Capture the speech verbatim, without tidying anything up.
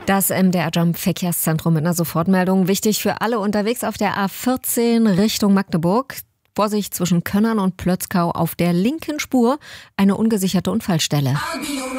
Das M D R Jump Verkehrszentrum mit einer Sofortmeldung. Wichtig für alle unterwegs auf der A vierzehn Richtung Magdeburg. Vorsicht zwischen Könnern und Plötzkau auf der linken Spur. Eine ungesicherte Unfallstelle.